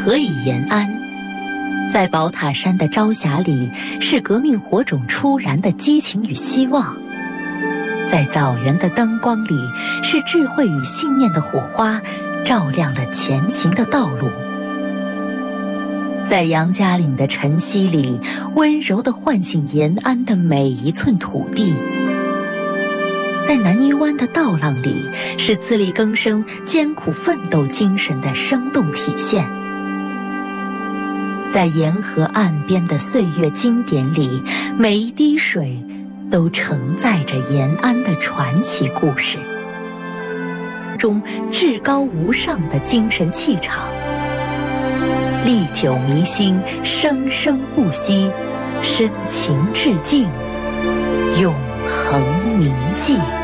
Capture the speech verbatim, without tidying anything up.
何以延安？在宝塔山的朝霞里，是革命火种初燃的激情与希望；在枣园的灯光里，是智慧与信念的火花，照亮了前行的道路；在杨家岭的晨曦里，温柔地唤醒延安的每一寸土地；在南泥湾的道浪里，是自力更生、艰苦奋斗精神的生动体现；在沿河岸边的岁月经典里，每一滴水都承载着延安的传奇故事中至高无上的精神气场，历久弥新，生生不息，深情致敬，永恒铭记。